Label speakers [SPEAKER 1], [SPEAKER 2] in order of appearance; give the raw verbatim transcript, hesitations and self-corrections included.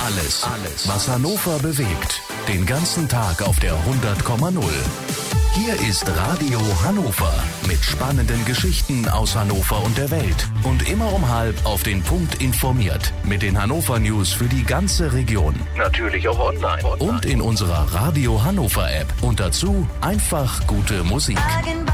[SPEAKER 1] Alles, alles, was Hannover bewegt. Den ganzen Tag auf der hundert Komma null. Hier ist Radio Hannover mit spannenden Geschichten aus Hannover und der Welt. Und immer um halb auf den Punkt informiert. Mit den Hannover News für die ganze Region. Natürlich auch online. Und in unserer Radio Hannover App. Und dazu einfach gute Musik.